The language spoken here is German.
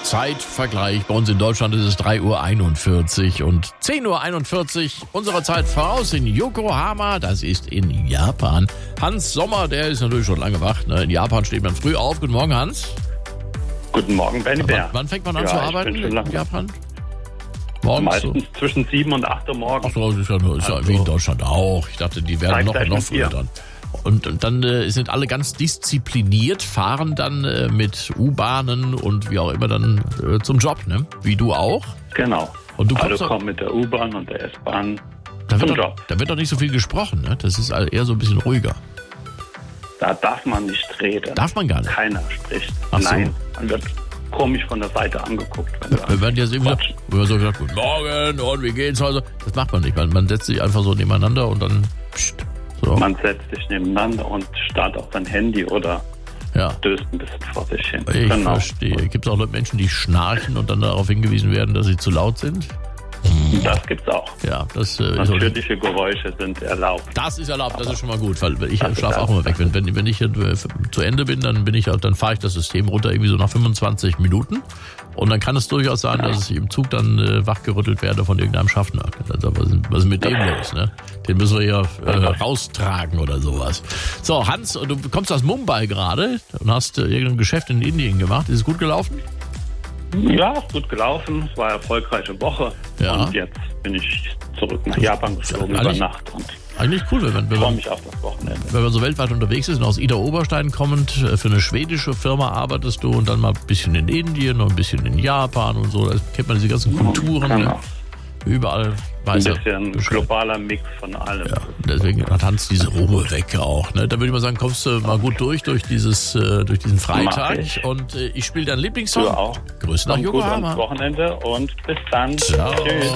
Zeitvergleich. Bei uns in Deutschland ist es 3:41 Uhr und 10:41 Uhr unserer Zeit voraus in Yokohama. Das ist in Japan. Hans Sommer, der ist natürlich schon lange wach. Ne? In Japan steht man früh auf. Guten Morgen, Hans. Guten Morgen, Benny Bär. Wann fängt man an zu arbeiten in Japan? Morgens meistens so zwischen 7 und 8 Uhr morgens. Ach so, ist ja wie in Deutschland auch. Ich dachte, die werden noch früher dran. Und dann sind alle ganz diszipliniert, fahren dann mit U-Bahnen und wie auch immer dann zum Job, ne? Wie du auch? Genau. Und du alle kommen mit der U-Bahn und der S-Bahn zum Job. Da wird doch nicht so viel gesprochen, ne? Das ist eher so ein bisschen ruhiger. Da darf man nicht reden. Darf man gar nicht? Keiner spricht. Ach so. Nein, man wird komisch von der Seite angeguckt. Wir werden jetzt immer so gesagt, guten Morgen und wie geht's heute? Das macht man nicht. Man setzt sich einfach so nebeneinander und dann so. Man setzt sich nebeneinander und starrt auf sein Handy oder stößt ein bisschen vor sich hin. Ich verstehe. Gibt es auch Menschen, die schnarchen und dann darauf hingewiesen werden, dass sie zu laut sind? Das gibt's auch. Ja, das natürliche Geräusche sind erlaubt. Das ist erlaubt, das ist schon mal gut, weil ich schlafe auch immer weg. Wenn ich zu Ende bin, dann fahre ich das System runter irgendwie so nach 25 Minuten. Und dann kann es durchaus sein, dass ich im Zug dann wachgerüttelt werde von irgendeinem Schaffner. Also, was ist mit dem los? Ne? Den müssen wir hier raustragen oder sowas. So, Hans, du kommst aus Mumbai gerade und hast irgendein Geschäft in Indien gemacht. Ist es gut gelaufen? Ja, ist gut gelaufen. Es war eine erfolgreiche Woche. Ja. Und jetzt bin ich zurück nach Japan geflogen über Nacht. Und eigentlich cool, wenn man freue mich auf das Wochenende. Wenn man so weltweit unterwegs ist und aus Ida Oberstein kommend, für eine schwedische Firma arbeitest du und dann mal ein bisschen in Indien und ein bisschen in Japan und so. Da kennt man diese ganzen Kulturen. Genau. Überall weiß er. Ein bisschen globaler Mix von allem. Ja, deswegen hat Hans diese Ruhe weg auch. Ne? Da würde ich mal sagen, kommst du mal gut durch diesen Freitag. Und ich spiele deinen Lieblingssong. Du auch. Grüße nach Yokohama. Gutes Wochenende und bis dann. Ciao. Tschüss.